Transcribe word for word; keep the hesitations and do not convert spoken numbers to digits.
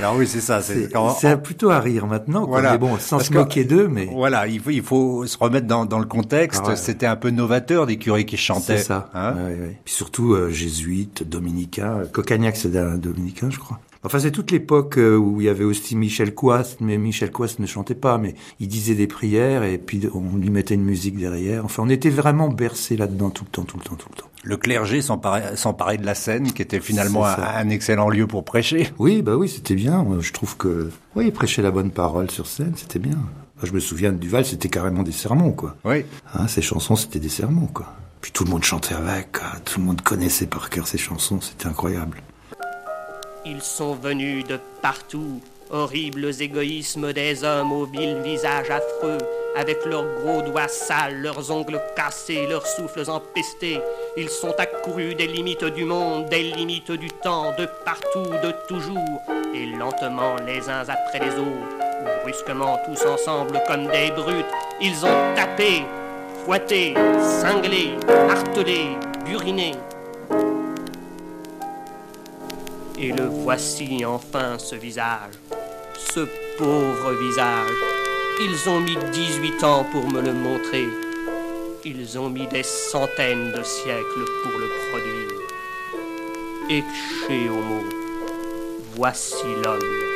Alors oui, c'est ça. C'est, C'est, quand... c'est plutôt à rire maintenant, quoi. Voilà. Mais bon, sans Parce se que- moquer d'eux, mais Voilà, il faut, il faut se remettre dans, dans le contexte. Ah ouais. C'était un peu novateur des curés qui chantaient. c'est ça. Hein. Ouais, ouais. Puis surtout euh, jésuites, dominicains, Coccagnac, c'est un dominicain, je crois. Enfin, c'est toute l'époque euh, où il y avait aussi Michel Coast, mais Michel Coast ne chantait pas, mais il disait des prières et puis on lui mettait une musique derrière. Enfin, on était vraiment bercés là-dedans tout le temps, tout le temps, tout le temps. Le clergé s'emparait, s'emparait de la scène, qui était finalement C'est un, ça. un excellent lieu pour prêcher. Oui, bah oui, c'était bien. Moi, je trouve que, oui, prêcher la bonne parole sur scène, c'était bien. Moi, je me souviens de Duval, c'était carrément des sermons, quoi. Oui. Hein, ces chansons, c'était des sermons, quoi. Puis tout le monde chantait avec, quoi. Tout le monde connaissait par cœur ces chansons, c'était incroyable. Ils sont venus de partout, horribles égoïsmes des hommes aux vils visages affreux, avec leurs gros doigts sales, leurs ongles cassés, leurs souffles empestés. Ils sont accourus des limites du monde, des limites du temps, de partout, de toujours, et lentement les uns après les autres, ou brusquement tous ensemble comme des brutes, ils ont tapé, fouetté, cinglé, martelé, buriné. Et le voici enfin ce visage, ce pauvre visage. Ils ont mis dix-huit ans pour me le montrer. Ils ont mis des centaines de siècles pour le produire. Ecce homo, voici l'homme.